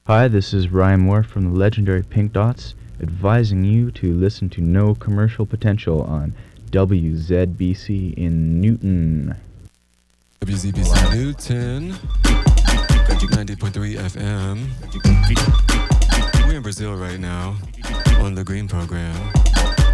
Hi, this is Ryan Moore from the legendary Pink Dots, advising you to listen to No Commercial Potential on WZBC in Newton. WZBC Newton, 90.3 FM. We're in Brazil right now on the Green Program.